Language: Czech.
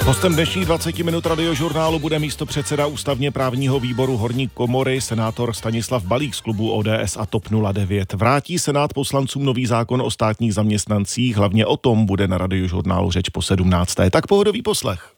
Hostem dnešních 20 minut radiožurnálu bude místopředseda ústavně právního výboru horní komory senátor Stanislav Balík z klubu ODS a TOP 09. Vrátí Senát poslancům nový zákon o státních zaměstnancích, hlavně o tom bude na radiožurnálu řeč po 17. Tak pohodový poslech.